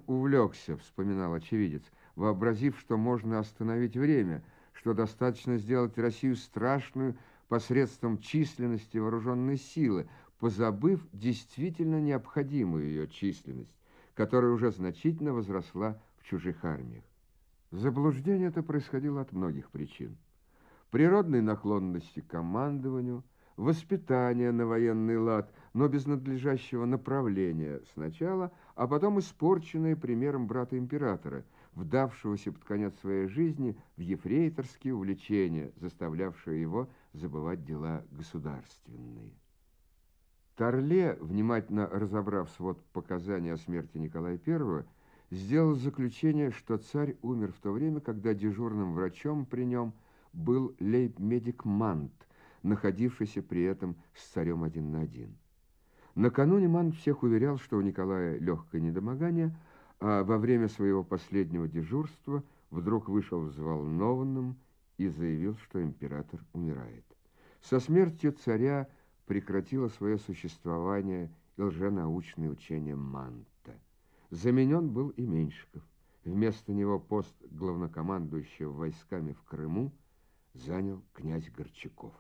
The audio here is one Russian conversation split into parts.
увлекся, вспоминал очевидец, вообразив, что можно остановить время, что достаточно сделать Россию страшную посредством численности вооруженной силы, позабыв действительно необходимую ее численность, которая уже значительно возросла в чужих армиях. Заблуждение это происходило от многих причин. Природной наклонности к командованию, воспитания на военный лад, но без надлежащего направления сначала, а потом испорченное примером брата императора, вдавшегося под конец своей жизни в ефрейторские увлечения, заставлявшие его забывать дела государственные. Торле, внимательно разобрав свод показаний о смерти Николая I, сделал заключение, что царь умер в то время, когда дежурным врачом при нем был лейб-медик Мант, находившийся при этом с царем один на один. Накануне Мант всех уверял, что у Николая легкое недомогание, а во время своего последнего дежурства вдруг вышел взволнованным и заявил, что император умирает. Со смертью царя прекратило свое существование и лженаучное учение Манта. Заменен был и Меньшиков. Вместо него пост главнокомандующего войсками в Крыму занял князь Горчаков.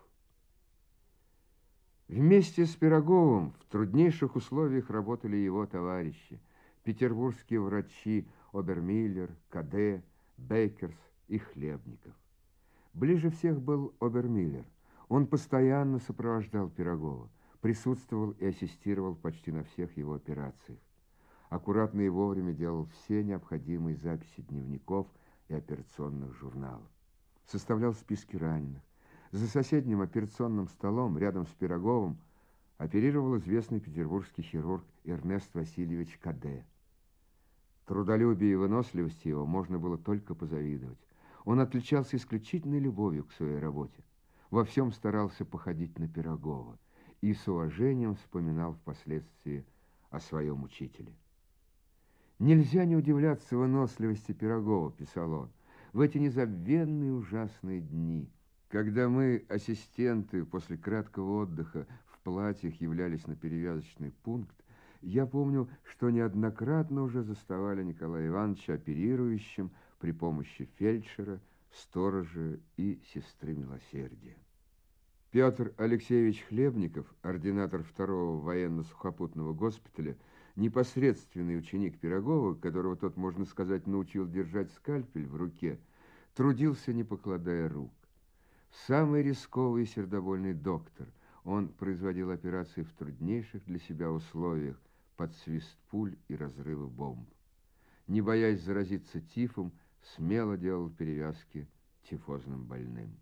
Вместе с Пироговым в труднейших условиях работали его товарищи, петербургские врачи Обермиллер, Каде, Беккерс и Хлебников. Ближе всех был Обермиллер. Он постоянно сопровождал Пирогова, присутствовал и ассистировал почти на всех его операциях. Аккуратно и вовремя делал все необходимые записи дневников и операционных журналов. Составлял списки раненых. За соседним операционным столом, рядом с Пироговым, оперировал известный петербургский хирург Эрнест Васильевич Каде. Трудолюбие и выносливости его можно было только позавидовать. Он отличался исключительной любовью к своей работе. Во всем старался походить на Пирогова и с уважением вспоминал впоследствии о своем учителе. «Нельзя не удивляться выносливости Пирогова», — писал он, «в эти незабвенные ужасные дни, когда мы, ассистенты, после краткого отдыха в платьях являлись на перевязочный пункт. Я помню, что неоднократно уже заставали Николая Ивановича оперирующим при помощи фельдшера, сторожа и сестры милосердия». Петр Алексеевич Хлебников, ординатор второго военно-сухопутного госпиталя, непосредственный ученик Пирогова, которого тот, можно сказать, научил держать скальпель в руке, трудился, не покладая рук. Самый рисковый и сердобольный доктор, он производил операции в труднейших для себя условиях, под свист пуль и разрывы бомб. Не боясь заразиться тифом, смело делал перевязки тифозным больным.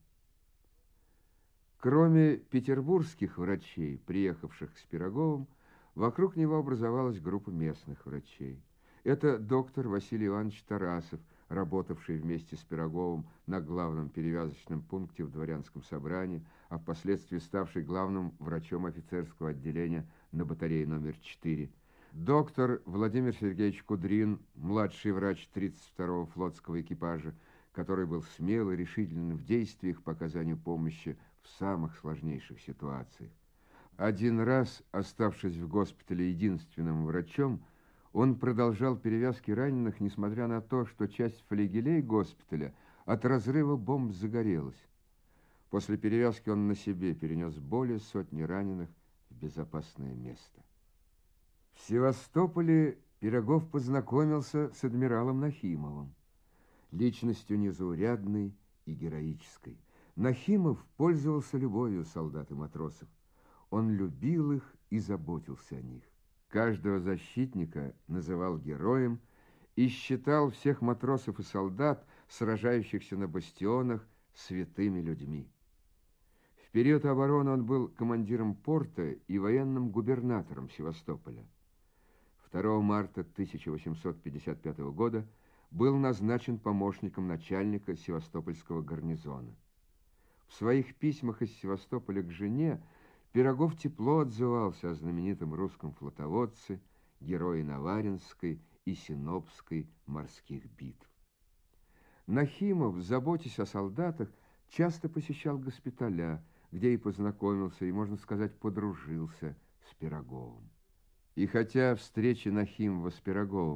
Кроме петербургских врачей, приехавших с Пироговым, вокруг него образовалась группа местных врачей. Это доктор Василий Иванович Тарасов, работавший вместе с Пироговым на главном перевязочном пункте в дворянском собрании, а впоследствии ставший главным врачом офицерского отделения на батарее номер 4. Доктор Владимир Сергеевич Кудрин, младший врач 32-го флотского экипажа, который был смел и решителен в действиях по оказанию помощи в самых сложнейших ситуациях. Один раз, оставшись в госпитале единственным врачом, он продолжал перевязки раненых, несмотря на то, что часть флигелей госпиталя от разрыва бомб загорелась. После перевязки он на себе перенес более сотни раненых в безопасное место. В Севастополе Пирогов познакомился с адмиралом Нахимовым, личностью незаурядной и героической. Нахимов пользовался любовью солдат и матросов. Он любил их и заботился о них. Каждого защитника называл героем и считал всех матросов и солдат, сражающихся на бастионах, святыми людьми. В период обороны он был командиром порта и военным губернатором Севастополя. 2 марта 1855 года был назначен помощником начальника Севастопольского гарнизона. В своих письмах из Севастополя к жене Пирогов тепло отзывался о знаменитом русском флотоводце, герое Наваринской и Синопской морских битв. Нахимов, заботясь о солдатах, часто посещал госпиталя, где и познакомился, и, можно сказать, подружился с Пироговым. И хотя встречи Нахимова с Пироговым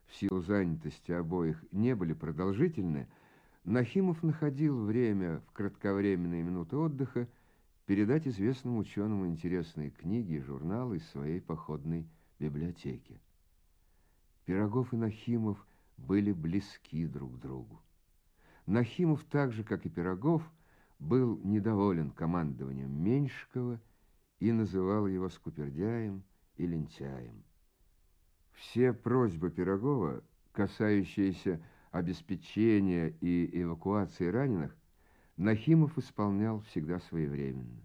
в силу занятости обоих не были продолжительны, Нахимов находил время в кратковременные минуты отдыха передать известному ученому интересные книги и журналы из своей походной библиотеки. Пирогов и Нахимов были близки друг к другу. Нахимов, так же, как и Пирогов, был недоволен командованием Меньшикова и называл его скупердяем и лентяем. Все просьбы Пирогова, касающиеся обеспечения и эвакуации раненых, Нахимов исполнял всегда своевременно.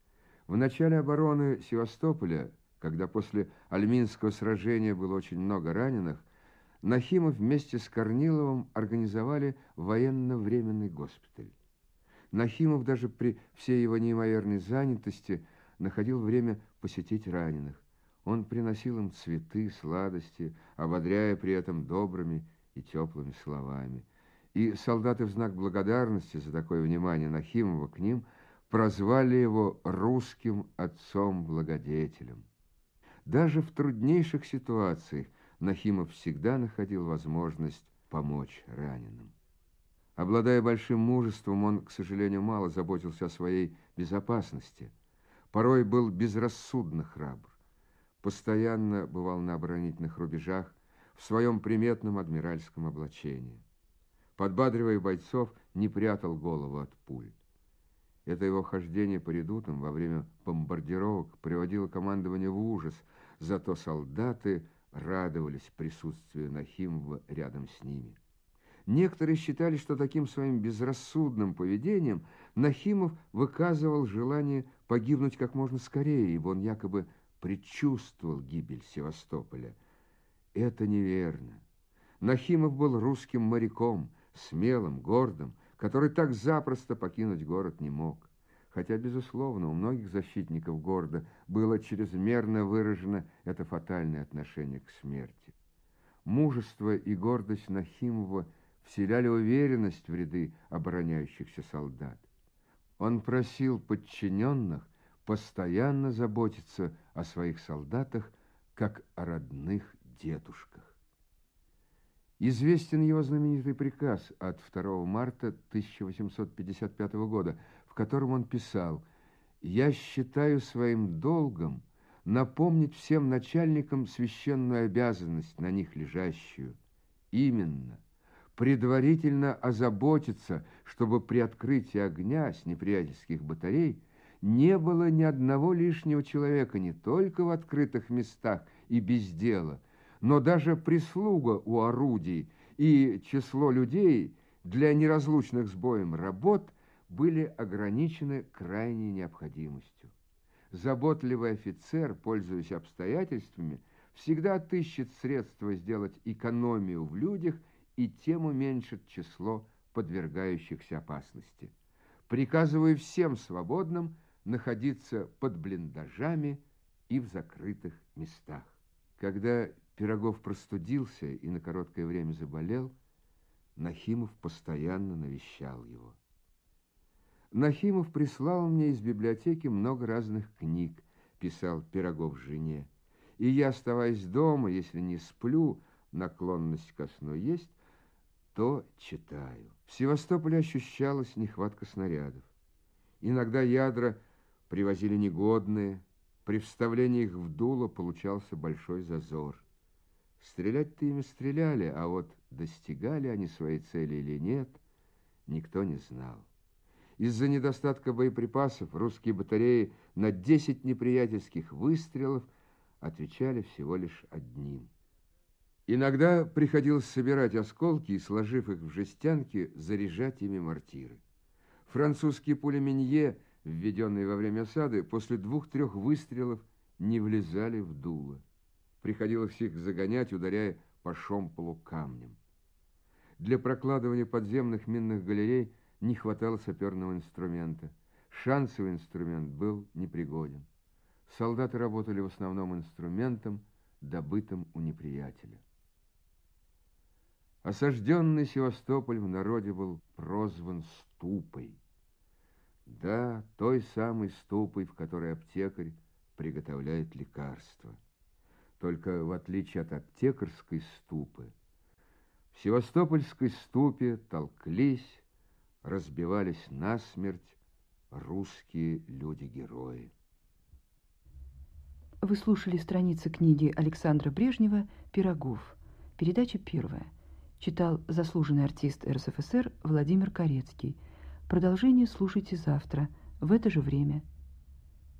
В начале обороны Севастополя, когда после Альминского сражения было очень много раненых, Нахимов вместе с Корниловым организовали военно-временный госпиталь. Нахимов даже при всей его неимоверной занятости находил время посетить раненых. Он приносил им цветы, сладости, ободряя при этом добрыми и теплыми словами. И солдаты в знак благодарности за такое внимание Нахимова к ним прозвали его русским отцом-благодетелем. Даже в труднейших ситуациях Нахимов всегда находил возможность помочь раненым. Обладая большим мужеством, он, к сожалению, мало заботился о своей безопасности. Порой был безрассудно храбр. Постоянно бывал на оборонительных рубежах в своем приметном адмиральском облачении. Подбадривая бойцов, не прятал голову от пуль. Это его хождение по редутам во время бомбардировок приводило командование в ужас, зато солдаты радовались присутствию Нахимова рядом с ними. Некоторые считали, что таким своим безрассудным поведением Нахимов выказывал желание погибнуть как можно скорее, ибо он якобы предчувствовал гибель Севастополя. Это неверно. Нахимов был русским моряком, смелым, гордым, который так запросто покинуть город не мог. Хотя, безусловно, у многих защитников города было чрезмерно выражено это фатальное отношение к смерти. Мужество и гордость Нахимова вселяли уверенность в ряды обороняющихся солдат. Он просил подчиненных постоянно заботиться о своих солдатах, как о родных дедушках. Известен его знаменитый приказ от 2 марта 1855 года, в котором он писал: «Я считаю своим долгом напомнить всем начальникам священную обязанность, на них лежащую, именно предварительно озаботиться, чтобы при открытии огня с неприятельских батарей не было ни одного лишнего человека не только в открытых местах и без дела, но даже прислуга у орудий и число людей для неразлучных с боем работ были ограничены крайней необходимостью. Заботливый офицер, пользуясь обстоятельствами, всегда отыщет средства сделать экономию в людях и тем уменьшит число подвергающихся опасности. Приказываю всем свободным находиться под блиндажами и в закрытых местах». Когда Пирогов простудился и на короткое время заболел, Нахимов постоянно навещал его. «Нахимов прислал мне из библиотеки много разных книг», — писал Пирогов жене, «и я, оставаясь дома, если не сплю, наклонность ко сну есть, то читаю». В Севастополе ощущалась нехватка снарядов. Иногда ядра привозили негодные, при вставлении их в дуло получался большой зазор. Стрелять-то ими стреляли, а вот достигали они своей цели или нет, никто не знал. Из-за недостатка боеприпасов русские батареи на 10 неприятельских выстрелов отвечали всего лишь одним. Иногда приходилось собирать осколки и, сложив их в жестянки, заряжать ими мортиры. Французские пули Минье, введенные во время осады, после 2-3 выстрелов не влезали в дуло. Приходилось их загонять, ударяя по шомполу камнем. Для прокладывания подземных минных галерей не хватало саперного инструмента. Шансовый инструмент был непригоден. Солдаты работали в основном инструментом, добытым у неприятеля. Осажденный Севастополь в народе был прозван Ступой. Да, той самой Ступой, в которой аптекарь приготовляет лекарства. Только в отличие от аптекарской Ступы, В Севастопольской ступе толклись, разбивались насмерть русские люди-герои. Вы слушали страницы книги Александра Брежнева «Пирогов». Передача первая. Читал заслуженный артист РСФСР Владимир Корецкий. Продолжение слушайте завтра в это же время.